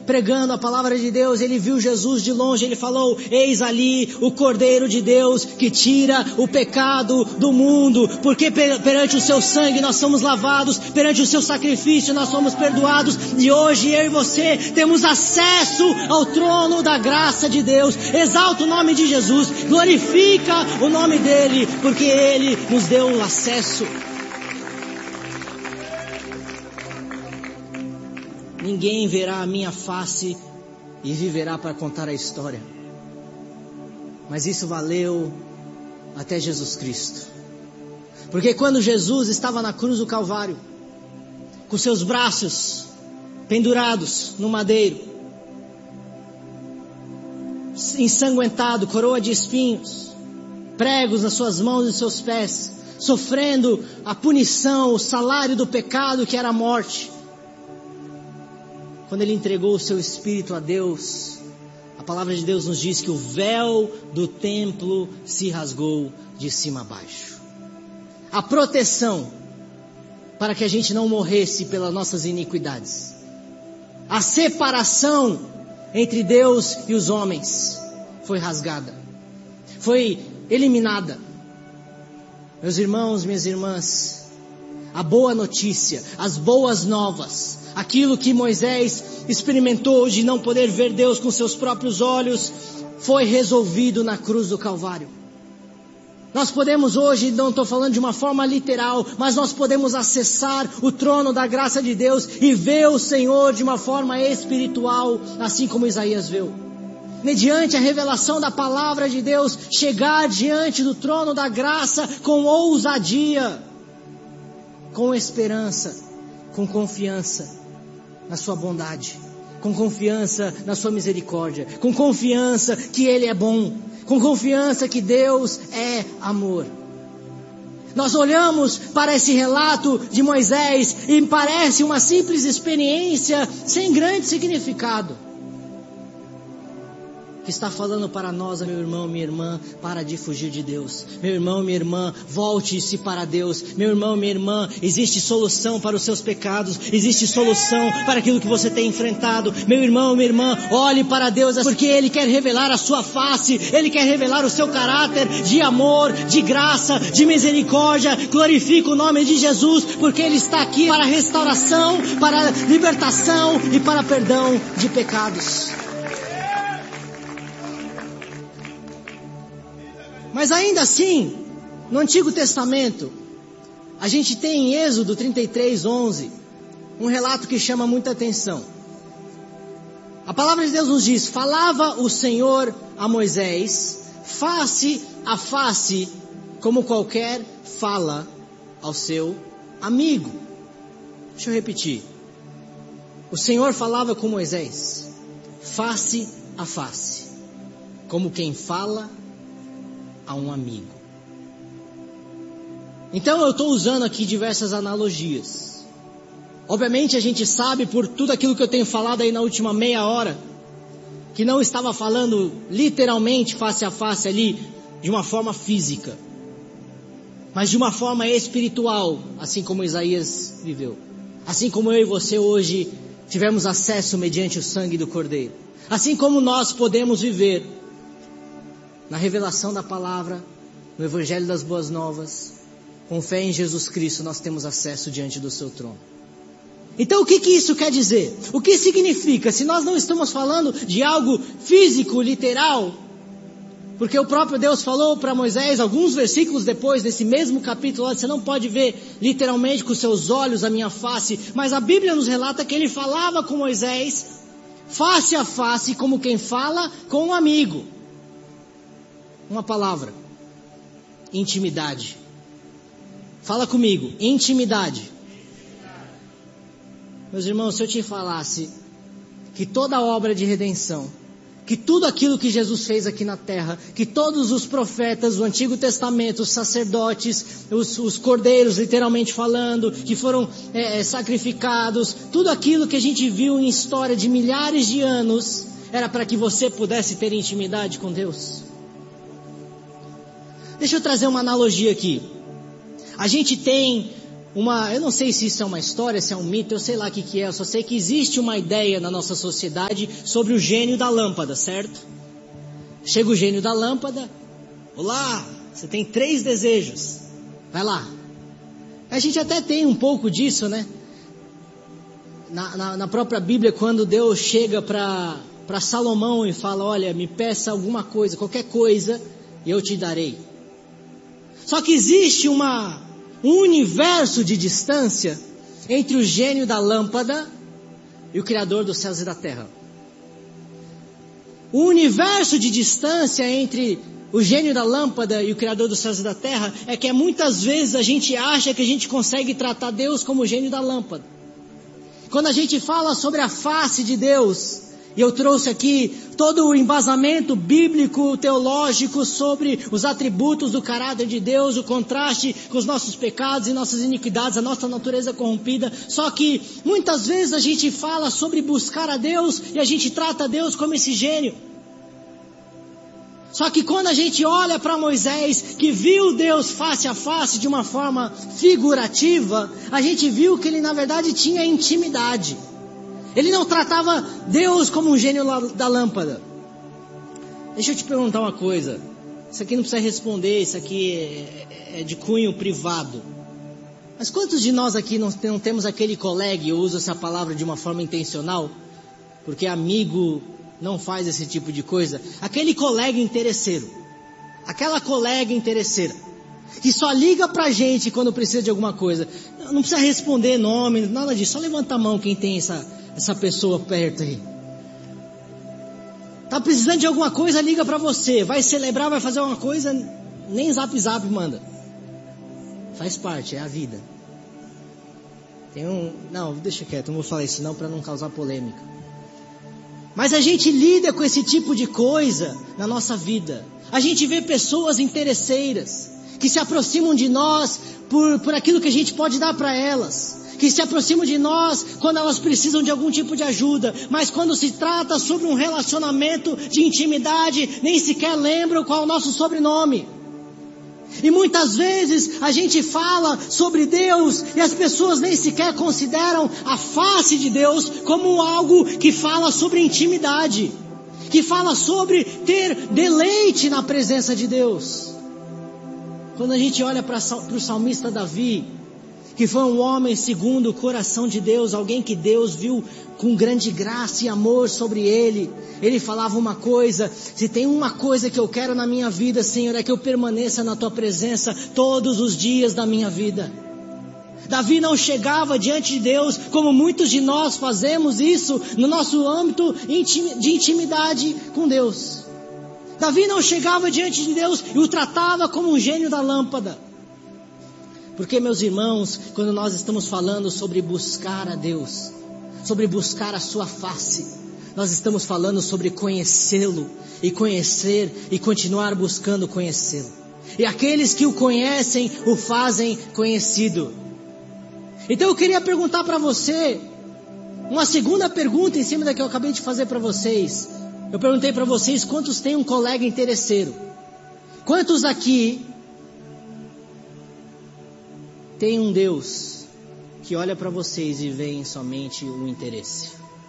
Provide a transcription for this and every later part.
pregando a palavra de Deus, ele viu Jesus de longe, ele falou: eis ali o Cordeiro de Deus que tira o pecado do mundo, porque perante o seu sangue nós somos lavados, perante o seu sacrifício nós somos perdoados, e hoje eu e você temos acesso ao trono da graça de Deus. Exalta o nome de Jesus, glorifica o nome dele, porque ele nos deu um acesso. Ninguém verá a minha face e viverá para contar a história. Mas isso valeu até Jesus Cristo. Porque quando Jesus estava na cruz do Calvário, com seus braços pendurados no madeiro, ensanguentado, coroa de espinhos, pregos nas suas mãos e seus pés, sofrendo a punição, o salário do pecado que era a morte. Quando ele entregou o seu espírito a Deus, a palavra de Deus nos diz que o véu do templo se rasgou de cima a baixo. A proteção para que a gente não morresse pelas nossas iniquidades. A separação entre Deus e os homens foi rasgada, foi eliminada. Meus irmãos, minhas irmãs, a boa notícia, as boas novas, aquilo que Moisés experimentou de não poder ver Deus com seus próprios olhos, foi resolvido na cruz do Calvário. Nós podemos hoje, não estou falando de uma forma literal, mas nós podemos acessar o trono da graça de Deus e ver o Senhor de uma forma espiritual, assim como Isaías viu. Mediante a revelação da palavra de Deus, chegar diante do trono da graça com ousadia, com esperança, com confiança na sua bondade, com confiança na sua misericórdia, com confiança que Ele é bom, com confiança que Deus é amor. Nós olhamos para esse relato de Moisés e parece uma simples experiência sem grande significado. Que está falando para nós, meu irmão, minha irmã, para de fugir de Deus. Meu irmão, minha irmã, volte-se para Deus. Meu irmão, minha irmã, existe solução para os seus pecados, existe solução para aquilo que você tem enfrentado. Meu irmão, minha irmã, olhe para Deus, porque Ele quer revelar a sua face, Ele quer revelar o seu caráter de amor, de graça, de misericórdia. Glorifica o nome de Jesus, porque Ele está aqui para restauração, para libertação e para perdão de pecados. Mas ainda assim, no Antigo Testamento, a gente tem em Êxodo 33:11, um relato que chama muita atenção. A palavra de Deus nos diz: falava o Senhor a Moisés, face a face, como qualquer fala ao seu amigo. Deixa eu repetir. O Senhor falava com Moisés, face a face, como quem fala a um amigo. Então eu estou usando aqui diversas analogias. Obviamente a gente sabe por tudo aquilo que eu tenho falado aí na última meia hora, que não estava falando literalmente face a face ali, de uma forma física, mas de uma forma espiritual, assim como Isaías viveu. Assim como eu e você hoje tivemos acesso mediante o sangue do Cordeiro. Assim como nós podemos viver na revelação da palavra, no Evangelho das Boas Novas, com fé em Jesus Cristo, nós temos acesso diante do seu trono. Então o que isso quer dizer? O que significa? Se nós não estamos falando de algo físico, literal, porque o próprio Deus falou para Moisés, alguns versículos depois, nesse mesmo capítulo, você não pode ver literalmente com seus olhos a minha face, mas a Bíblia nos relata que ele falava com Moisés, face a face, como quem fala com um amigo. Uma palavra: intimidade. Fala comigo, intimidade. Meus irmãos, se eu te falasse que toda a obra de redenção, que tudo aquilo que Jesus fez aqui na terra, que todos os profetas do Antigo Testamento, os sacerdotes, os cordeiros, literalmente falando, que foram sacrificados, tudo aquilo que a gente viu em história de milhares de anos, era para que você pudesse ter intimidade com Deus? Deixa eu trazer uma analogia aqui. A gente tem eu não sei se isso é uma história, se é um mito, eu sei lá o que é, eu só sei que existe uma ideia na nossa sociedade sobre o gênio da lâmpada, certo? Chega o gênio da lâmpada, olá, você tem 3 desejos, vai lá. A gente até tem um pouco disso, né? Na própria Bíblia, quando Deus chega para Salomão e fala, olha, me peça alguma coisa, qualquer coisa, eu te darei. Só que existe um universo de distância entre o gênio da lâmpada e o Criador dos céus e da terra. O universo de distância entre o gênio da lâmpada e o Criador dos céus e da terra é que muitas vezes a gente acha que a gente consegue tratar Deus como o gênio da lâmpada. Quando a gente fala sobre a face de Deus, e eu trouxe aqui todo o embasamento bíblico, teológico sobre os atributos do caráter de Deus, o contraste com os nossos pecados e nossas iniquidades, a nossa natureza corrompida. Só que muitas vezes a gente fala sobre buscar a Deus e a gente trata Deus como esse gênio. Só que quando a gente olha para Moisés, que viu Deus face a face de uma forma figurativa, a gente viu que ele na verdade tinha intimidade. Ele não tratava Deus como um gênio da lâmpada. Deixa eu te perguntar uma coisa. Isso aqui não precisa responder, isso aqui é de cunho privado. Mas quantos de nós aqui não temos aquele colega, e eu uso essa palavra de uma forma intencional, porque amigo não faz esse tipo de coisa, aquele colega interesseiro, aquela colega interesseira, que só liga pra gente quando precisa de alguma coisa, não precisa responder nome, nada disso, só levanta a mão quem tem essa pessoa perto aí. Tá precisando de alguma coisa, liga pra você, vai celebrar, vai fazer uma coisa, nem zap manda, faz parte, é a vida. Não, deixa quieto, não vou falar isso não, pra não causar polêmica. Mas a gente lida com esse tipo de coisa na nossa vida. A gente vê pessoas interesseiras, que se aproximam de nós por aquilo que a gente pode dar para elas. Que se aproximam de nós quando elas precisam de algum tipo de ajuda. Mas quando se trata sobre um relacionamento de intimidade, nem sequer lembram qual é o nosso sobrenome. E muitas vezes a gente fala sobre Deus e as pessoas nem sequer consideram a face de Deus como algo que fala sobre intimidade, que fala sobre ter deleite na presença de Deus. Quando a gente olha para o salmista Davi, que foi um homem segundo o coração de Deus, alguém que Deus viu com grande graça e amor sobre ele. Ele falava uma coisa: se tem uma coisa que eu quero na minha vida, Senhor, é que eu permaneça na tua presença todos os dias da minha vida. Davi não chegava diante de Deus como muitos de nós fazemos isso no nosso âmbito de intimidade com Deus. Davi não chegava diante de Deus e o tratava como um gênio da lâmpada. Porque, meus irmãos, quando nós estamos falando sobre buscar a Deus, sobre buscar a sua face, nós estamos falando sobre conhecê-lo, e conhecer, e continuar buscando conhecê-lo. E aqueles que o conhecem, o fazem conhecido. Então eu queria perguntar para você, uma segunda pergunta em cima da que eu acabei de fazer para vocês. Eu perguntei para vocês quantos têm um colega interesseiro. Quantos aqui tem um Deus que olha para vocês e vê somente o interesse?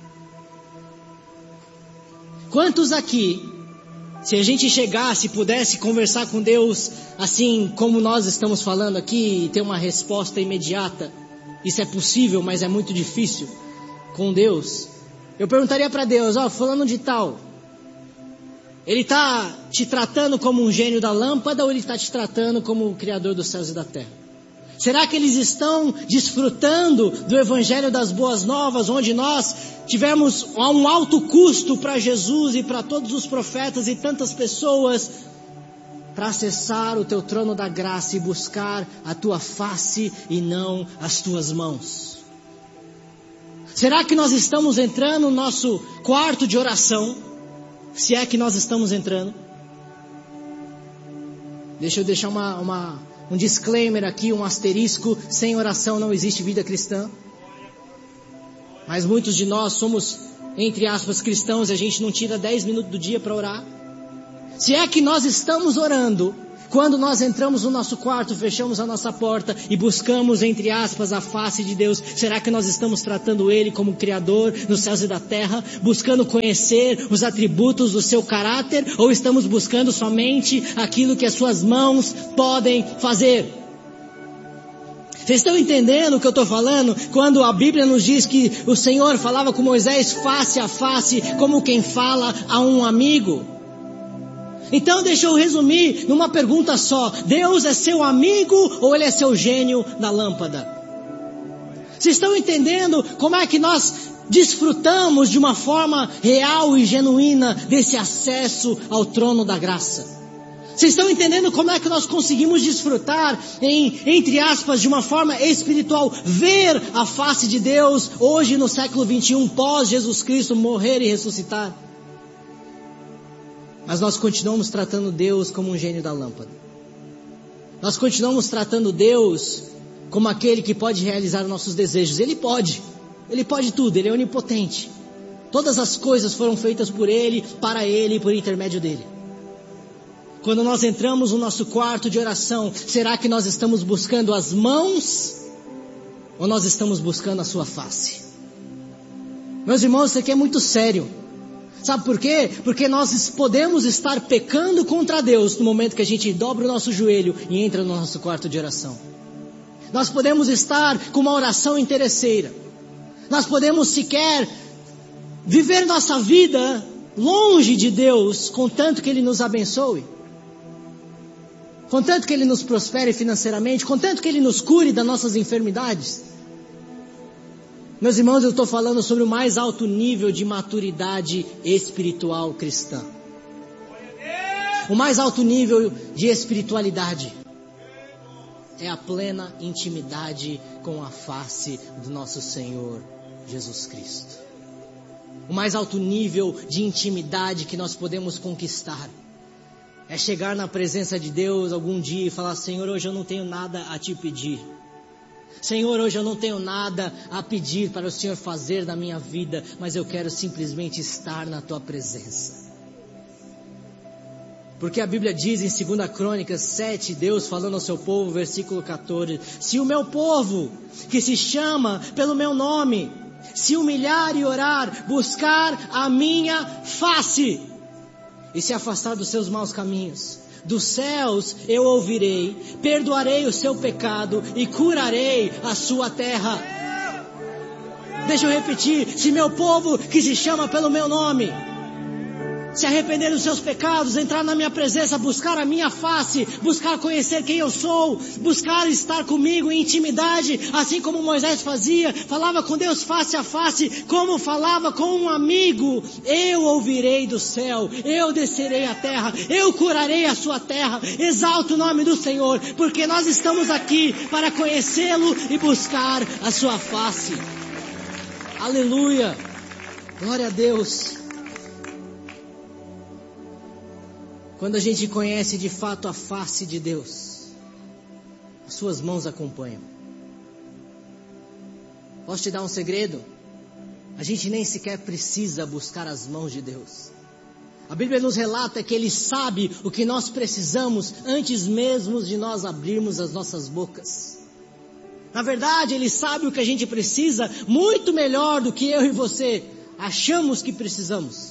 Quantos aqui, se a gente chegasse, pudesse conversar com Deus assim como nós estamos falando aqui e ter uma resposta imediata, isso é possível, mas é muito difícil com Deus. Eu perguntaria para Deus: fulano de tal, ele está te tratando como um gênio da lâmpada ou ele está te tratando como o Criador dos céus e da terra? Será que eles estão desfrutando do Evangelho das Boas Novas, onde nós tivemos um alto custo para Jesus e para todos os profetas e tantas pessoas, para acessar o teu trono da graça e buscar a tua face e não as tuas mãos? Será que nós estamos entrando no nosso quarto de oração? Se é que nós estamos entrando. Deixa eu deixar um disclaimer aqui, um asterisco: sem oração não existe vida cristã. Mas muitos de nós somos, entre aspas, cristãos, e a gente não tira 10 minutos do dia para orar. Se é que nós estamos orando, Quando nós entramos no nosso quarto, fechamos a nossa porta e buscamos, entre aspas, a face de Deus, será que nós estamos tratando Ele como Criador dos céus e da terra, buscando conhecer os atributos do seu caráter, ou estamos buscando somente aquilo que as suas mãos podem fazer? Vocês estão entendendo o que eu estou falando? Quando a Bíblia nos diz que o Senhor falava com Moisés face a face, como quem fala a um amigo. Então deixa eu resumir numa pergunta só. Deus é seu amigo ou Ele é seu gênio da lâmpada? Vocês estão entendendo como é que nós desfrutamos de uma forma real e genuína desse acesso ao trono da graça? Vocês estão entendendo como é que nós conseguimos desfrutar, entre aspas, de uma forma espiritual, ver a face de Deus hoje no século 21, pós Jesus Cristo morrer e ressuscitar? Mas nós continuamos tratando Deus como um gênio da lâmpada. Nós continuamos tratando Deus como aquele que pode realizar nossos desejos. Ele pode tudo, Ele é onipotente. Todas as coisas foram feitas por Ele, para Ele e por intermédio dEle. Quando nós entramos no nosso quarto de oração, será que nós estamos buscando as mãos ou nós estamos buscando a sua face? Meus irmãos, isso aqui é muito sério. Sabe por quê? Porque nós podemos estar pecando contra Deus no momento que a gente dobra o nosso joelho e entra no nosso quarto de oração. Nós podemos estar com uma oração interesseira. Nós podemos sequer viver nossa vida longe de Deus, contanto que Ele nos abençoe. Contanto que Ele nos prospere financeiramente, contanto que Ele nos cure das nossas enfermidades. Meus irmãos, eu estou falando sobre o mais alto nível de maturidade espiritual cristã. O mais alto nível de espiritualidade é a plena intimidade com a face do nosso Senhor Jesus Cristo. O mais alto nível de intimidade que nós podemos conquistar é chegar na presença de Deus algum dia e falar: Senhor, hoje eu não tenho nada a te pedir. Senhor, hoje eu não tenho nada a pedir para o Senhor fazer na minha vida, mas eu quero simplesmente estar na tua presença. Porque a Bíblia diz em 2 Crônicas 7, Deus falando ao seu povo, versículo 14: se o meu povo, que se chama pelo meu nome, se humilhar e orar, buscar a minha face e se afastar dos seus maus caminhos, dos céus eu ouvirei, perdoarei o seu pecado e curarei a sua terra. Deixa eu repetir: se meu povo, que se chama pelo meu nome, se arrepender dos seus pecados, entrar na minha presença, buscar a minha face, buscar conhecer quem eu sou, buscar estar comigo em intimidade, assim como Moisés fazia, falava com Deus face a face, como falava com um amigo, eu ouvirei do céu, eu descerei à terra, eu curarei a sua terra. Exalta o nome do Senhor, porque nós estamos aqui para conhecê-lo e buscar a sua face. Aleluia, glória a Deus. Quando a gente conhece de fato a face de Deus, as suas mãos acompanham. Posso te dar um segredo? A gente nem sequer precisa buscar as mãos de Deus. A Bíblia nos relata que Ele sabe o que nós precisamos antes mesmo de nós abrirmos as nossas bocas. Na verdade, Ele sabe o que a gente precisa muito melhor do que eu e você achamos que precisamos.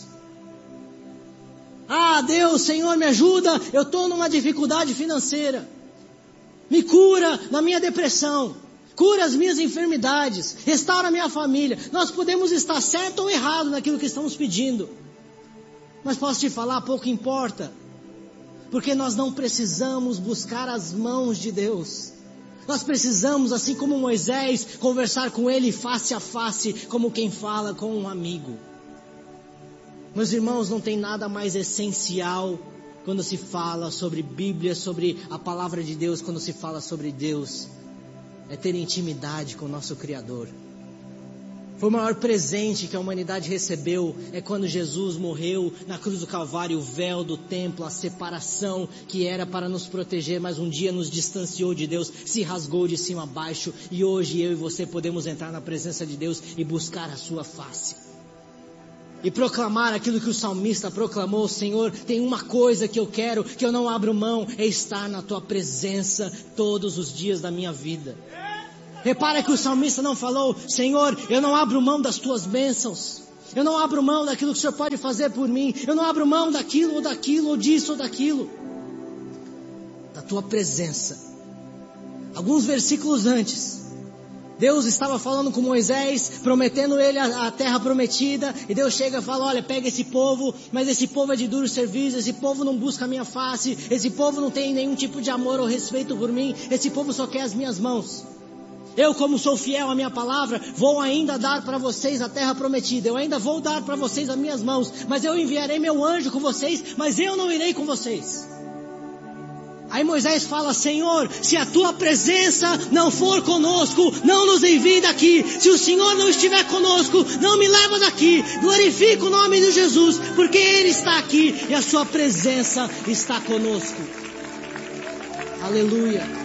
Ah, Deus, Senhor, me ajuda, eu estou numa dificuldade financeira. Me cura na minha depressão. Cura as minhas enfermidades. Restaura a minha família. Nós podemos estar certo ou errado naquilo que estamos pedindo. Mas posso te falar, pouco importa. Porque nós não precisamos buscar as mãos de Deus. Nós precisamos, assim como Moisés, conversar com Ele face a face, como quem fala com um amigo. Meus irmãos, não tem nada mais essencial quando se fala sobre Bíblia, sobre a palavra de Deus, quando se fala sobre Deus, é ter intimidade com o nosso Criador. Foi o maior presente que a humanidade recebeu, é quando Jesus morreu na cruz do Calvário, o véu do templo, a separação que era para nos proteger, mas um dia nos distanciou de Deus, se rasgou de cima a baixo, e hoje eu e você podemos entrar na presença de Deus e buscar a sua face. e proclamar aquilo que o salmista proclamou: Senhor, tem uma coisa que eu quero, que eu não abro mão, é estar na tua presença todos os dias da minha vida. Repara que o salmista não falou: Senhor, eu não abro mão das tuas bênçãos, eu não abro mão daquilo que o Senhor pode fazer por mim, eu não abro mão daquilo ou daquilo, ou disso ou daquilo. Da tua presença. Alguns versículos antes, Deus estava falando com Moisés, prometendo ele a terra prometida, e Deus chega e fala: olha, pega esse povo, mas esse povo é de duro serviço, esse povo não busca a minha face, esse povo não tem nenhum tipo de amor ou respeito por mim, esse povo só quer as minhas mãos. Eu, como sou fiel à minha palavra, vou ainda dar para vocês a terra prometida, eu ainda vou dar para vocês as minhas mãos, mas eu enviarei meu anjo com vocês, mas eu não irei com vocês. Aí Moisés fala: Senhor, se a tua presença não for conosco, não nos envie daqui. Se o Senhor não estiver conosco, não me leva daqui. Glorifica o nome de Jesus, porque Ele está aqui e a sua presença está conosco. Aleluia.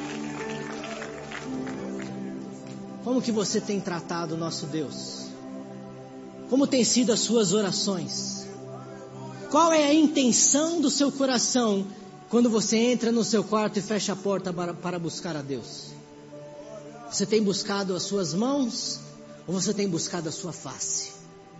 Como que você tem tratado o nosso Deus? Como tem sido as suas orações? Qual é a intenção do seu coração quando você entra no seu quarto e fecha a porta para buscar a Deus? Você tem buscado as suas mãos ou você tem buscado a sua face?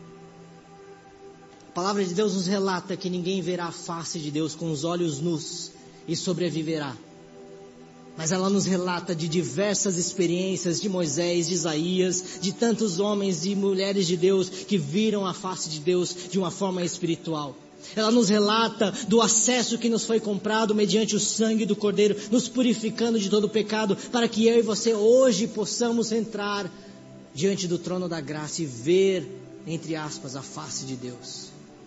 A palavra de Deus nos relata que ninguém verá a face de Deus com os olhos nus e sobreviverá. Mas ela nos relata de diversas experiências de Moisés, de Isaías, de tantos homens e mulheres de Deus que viram a face de Deus de uma forma espiritual. Ela nos relata do acesso que nos foi comprado mediante o sangue do Cordeiro, nos purificando de todo o pecado, para que eu e você hoje possamos entrar diante do trono da graça e ver, entre aspas, a face de Deus.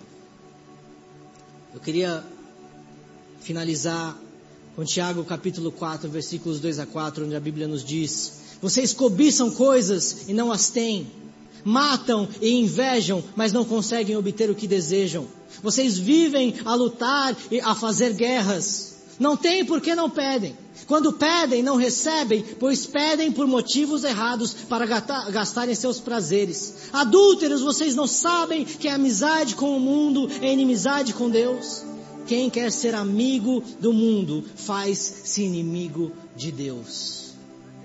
Eu queria finalizar com Tiago capítulo 4, versículos 2 a 4, onde a Bíblia nos diz: vocês cobiçam coisas e não as têm, matam e invejam, mas não conseguem obter o que desejam. Vocês vivem a lutar e a fazer guerras, não têm porque não pedem. Quando pedem, não recebem, pois pedem por motivos errados para gastarem seus prazeres. Adúlteros, vocês não sabem que a amizade com o mundo é inimizade com Deus? Quem quer ser amigo do mundo faz-se inimigo de Deus.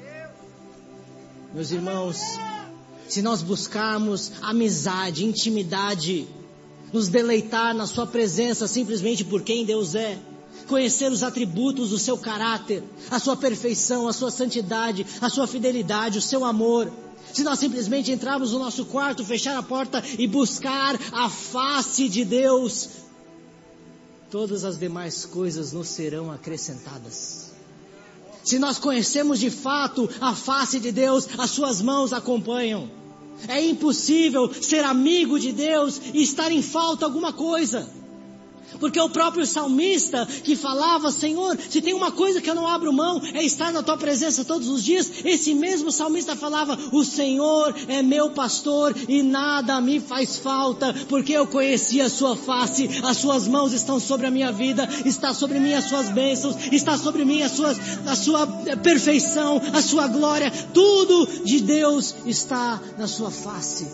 Meus irmãos, se nós buscarmos amizade, intimidade, nos deleitar na sua presença simplesmente por quem Deus é, conhecer os atributos do seu caráter, a sua perfeição, a sua santidade, a sua fidelidade, o seu amor, se nós simplesmente entrarmos no nosso quarto, fechar a porta e buscar a face de Deus, todas as demais coisas nos serão acrescentadas. Se nós conhecemos de fato a face de Deus, as suas mãos acompanham. É impossível ser amigo de Deus e estar em falta alguma coisa. Porque o próprio salmista que falava: Senhor, se tem uma coisa que eu não abro mão, é estar na tua presença todos os dias. Esse mesmo salmista falava: o Senhor é meu pastor e nada me faz falta, porque eu conheci a sua face, as suas mãos estão sobre a minha vida, está sobre mim as suas bênçãos, está sobre mim a sua perfeição, a sua glória, tudo de Deus está na sua face.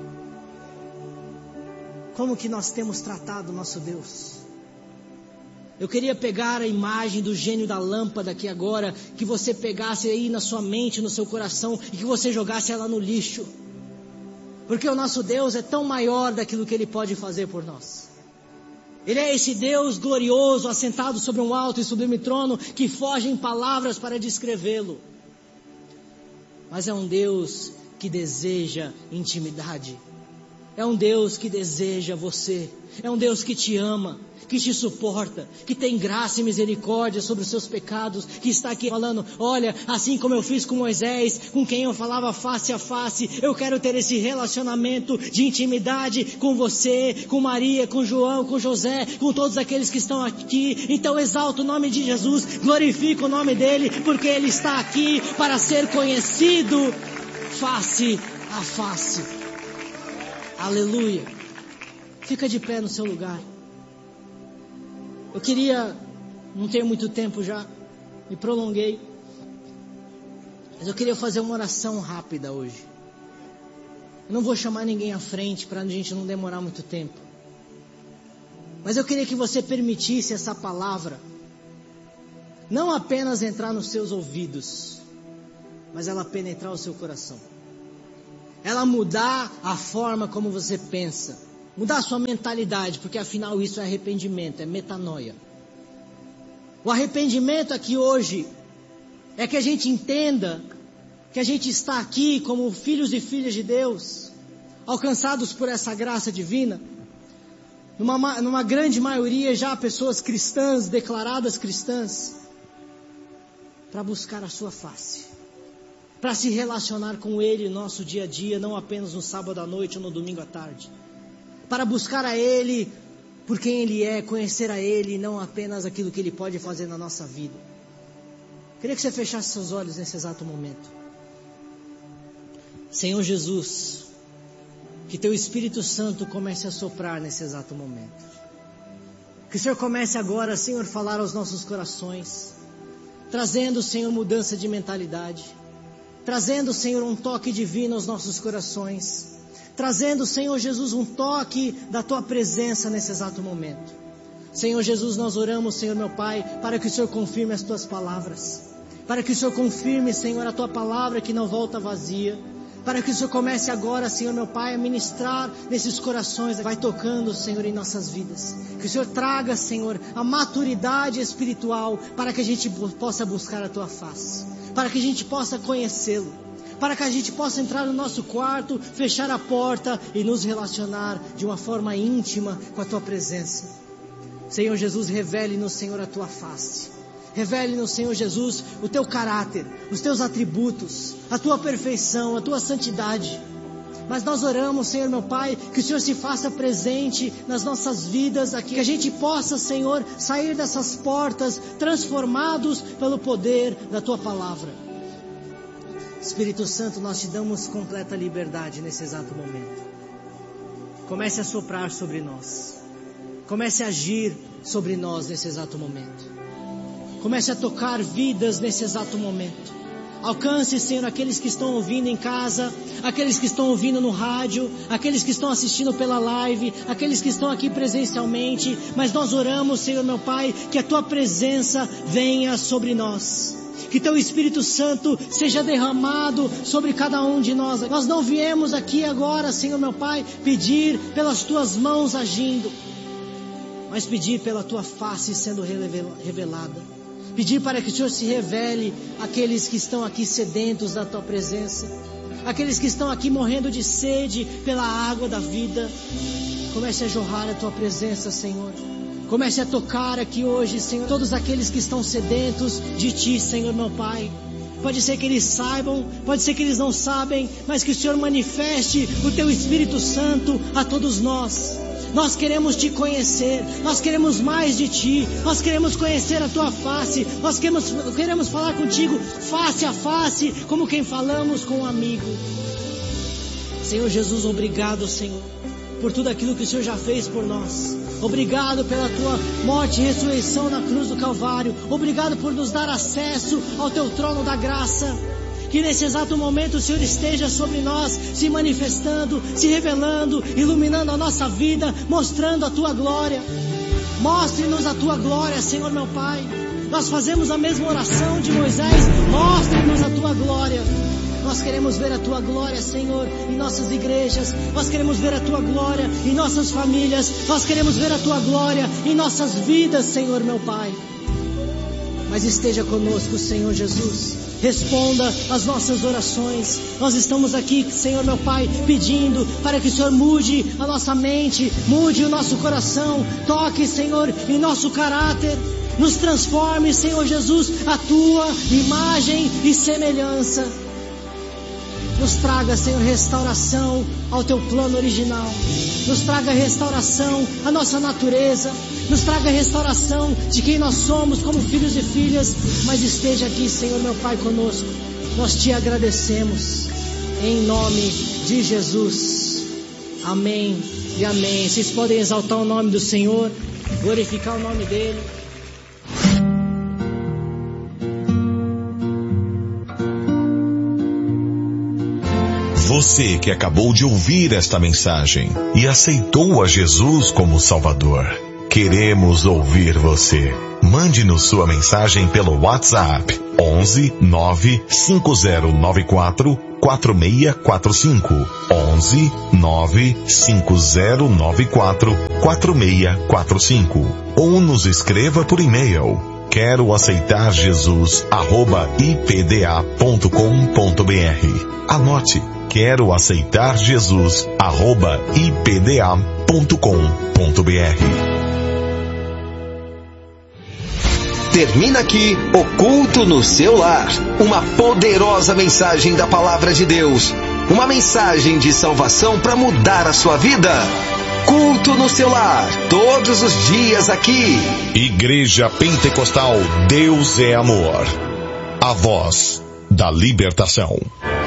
Como que nós temos tratado o nosso Deus? Eu queria pegar a imagem do gênio da lâmpada aqui agora, que você pegasse aí na sua mente, no seu coração, e que você jogasse ela no lixo. Porque o nosso Deus é tão maior daquilo que Ele pode fazer por nós. Ele é esse Deus glorioso, assentado sobre um alto e sublime trono, que fogem palavras para descrevê-lo. Mas é um Deus que deseja intimidade. É um Deus que deseja você. É um Deus que te ama, que te suporta, que tem graça e misericórdia sobre os seus pecados, que está aqui falando: olha, assim como eu fiz com Moisés, com quem eu falava face a face, eu quero ter esse relacionamento de intimidade com você, com Maria, com João, com José, com todos aqueles que estão aqui. Então exalta o nome de Jesus, glorifica o nome dele, porque ele está aqui para ser conhecido face a face. Aleluia. Fica de pé no seu lugar. Eu queria, não tenho muito tempo já, me prolonguei, mas eu queria fazer uma oração rápida hoje. Eu não vou chamar ninguém à frente para a gente não demorar muito tempo. Mas eu queria que você permitisse essa palavra não apenas entrar nos seus ouvidos, mas ela penetrar o seu coração. Ela mudar a forma como você pensa, mudar a sua mentalidade, porque afinal isso é arrependimento, é metanoia. O arrependimento aqui hoje é que a gente entenda que a gente está aqui como filhos e filhas de Deus, alcançados por essa graça divina. Numa grande maioria já pessoas cristãs, declaradas cristãs, para buscar a sua face, para se relacionar com Ele no nosso dia a dia, não apenas no sábado à noite ou no domingo à tarde, para buscar a Ele por quem Ele é, conhecer a Ele, não apenas aquilo que Ele pode fazer na nossa vida. Queria que você fechasse seus olhos nesse exato momento. Senhor Jesus, que Teu Espírito Santo comece a soprar nesse exato momento. Que o Senhor comece agora, Senhor, a falar aos nossos corações, trazendo, Senhor, mudança de mentalidade, trazendo, Senhor, um toque divino aos nossos corações, trazendo, Senhor Jesus, um toque da Tua presença nesse exato momento. Senhor Jesus, nós oramos, Senhor meu Pai, para que o Senhor confirme as Tuas palavras, para que o Senhor confirme, Senhor, a Tua palavra que não volta vazia, para que o Senhor comece agora, Senhor meu Pai, a ministrar nesses corações, vai tocando, Senhor, em nossas vidas. Que o Senhor traga, Senhor, a maturidade espiritual para que a gente possa buscar a Tua face, para que a gente possa conhecê-lo, para que a gente possa entrar no nosso quarto, fechar a porta e nos relacionar de uma forma íntima com a Tua presença. Senhor Jesus, revele-nos, Senhor, a Tua face. Revele-nos, Senhor Jesus, o Teu caráter, os Teus atributos, a Tua perfeição, a Tua santidade. Mas nós oramos, Senhor meu Pai, que o Senhor se faça presente nas nossas vidas aqui, que a gente possa, Senhor, sair dessas portas transformados pelo poder da Tua palavra. Espírito Santo, nós Te damos completa liberdade nesse exato momento. Comece a soprar sobre nós. Comece a agir sobre nós nesse exato momento. Comece a tocar vidas nesse exato momento. Alcance, Senhor, aqueles que estão ouvindo em casa, aqueles que estão ouvindo no rádio, aqueles que estão assistindo pela live, aqueles que estão aqui presencialmente. Mas nós oramos, Senhor meu Pai, que a Tua presença venha sobre nós. Que Teu Espírito Santo seja derramado sobre cada um de nós. Nós não viemos aqui agora, Senhor meu Pai, pedir pelas Tuas mãos agindo, mas pedir pela Tua face sendo revelada. Pedir para que o Senhor se revele àqueles que estão aqui sedentos da Tua presença, aqueles que estão aqui morrendo de sede pela água da vida. Comece a jorrar a Tua presença, Senhor. Comece a tocar aqui hoje, Senhor, todos aqueles que estão sedentos de Ti, Senhor meu Pai. Pode ser que eles saibam, pode ser que eles não sabem, mas que o Senhor manifeste o Teu Espírito Santo a todos nós. Nós queremos Te conhecer, nós queremos mais de Ti, nós queremos conhecer a Tua face, nós queremos falar contigo face a face, como quem falamos com um amigo. Senhor Jesus, obrigado, Senhor, por tudo aquilo que o Senhor já fez por nós. Obrigado pela Tua morte e ressurreição na cruz do Calvário. Obrigado por nos dar acesso ao Teu trono da graça. Que nesse exato momento o Senhor esteja sobre nós, se manifestando, se revelando, iluminando a nossa vida, mostrando a Tua glória. Mostre-nos a Tua glória, Senhor meu Pai. Nós fazemos a mesma oração de Moisés. Mostre-nos a Tua glória. Nós queremos ver a Tua glória, Senhor, em nossas igrejas. Nós queremos ver a Tua glória em nossas famílias. Nós queremos ver a Tua glória em nossas vidas, Senhor meu Pai. Mas esteja conosco, Senhor Jesus. Responda às nossas orações. Nós estamos aqui, Senhor meu Pai, pedindo para que o Senhor mude a nossa mente, mude o nosso coração, toque, Senhor, em nosso caráter. Nos transforme, Senhor Jesus, a Tua imagem e semelhança. Nos traga, Senhor, restauração ao Teu plano original. Nos traga restauração à nossa natureza. Nos traga restauração de quem nós somos como filhos e filhas. Mas esteja aqui, Senhor, meu Pai, conosco. Nós Te agradecemos. Em nome de Jesus. Amém e amém. Vocês podem exaltar o nome do Senhor, glorificar o nome dEle. Você que acabou de ouvir esta mensagem e aceitou a Jesus como Salvador, queremos ouvir você. Mande-nos sua mensagem pelo WhatsApp 11 95094 4645 11 95094 4645 ou nos escreva por e-mail quero aceitar Jesus @ipda.com.br. Anote, quero aceitar Jesus @ipda.com.br. Termina aqui o Culto no Seu Lar, uma poderosa mensagem da Palavra de Deus, uma mensagem de salvação para mudar a sua vida. Culto no Seu Lar, todos os dias aqui. Igreja Pentecostal Deus é Amor, a voz da libertação.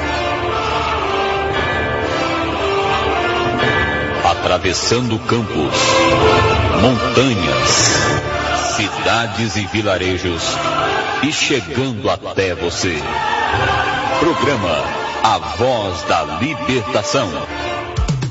Atravessando campos, montanhas, cidades e vilarejos e chegando até você. Programa A Voz da Libertação.